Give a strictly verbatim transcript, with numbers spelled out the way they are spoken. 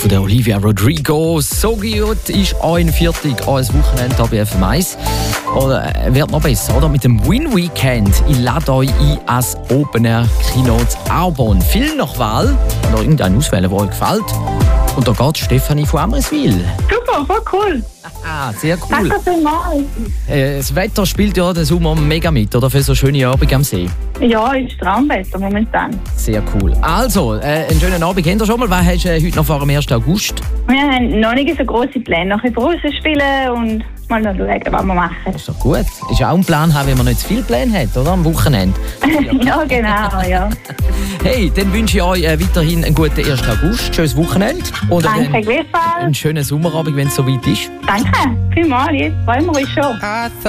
von der Olivia Rodrigo. So gut ist ein Viertel an ein Wochenende hier bei F M eins. Oder äh, wird noch besser, oder? Mit dem Win Weekend. Ich lade euch ein als Open Air Kino zu Arbon. Viel nach Wahl. Oder irgendein auswählen, der euch gefällt. Und da geht Stefanie von Amriswil. Super, voll cool. Ah, sehr cool. Danke vielmals. Äh, das Wetter spielt ja den Sommer mega mit, oder? Für so schöne Abend am See. Ja, ist Traumwetter momentan. Sehr cool. Also, äh, einen schönen Abend. Kennt ihr schon mal? Was hast du äh, heute noch vor dem ersten August? Wir haben noch nicht so grosse Pläne. Noch ein bisschen rausspielen und mal noch schauen, was wir machen. Das ist doch gut. Ist ja auch ein Plan haben, wenn man nicht zu viele Pläne hat, oder? Am Wochenende. Ja, genau, ja. Hey, dann wünsche ich euch äh, weiterhin einen guten ersten August. Schönes Wochenende. Oder Danke, einen, gleichfalls. einen schönen Sommerabend, wenn es soweit ist. Danke, vielmals. Jetzt freuen wir uns schon.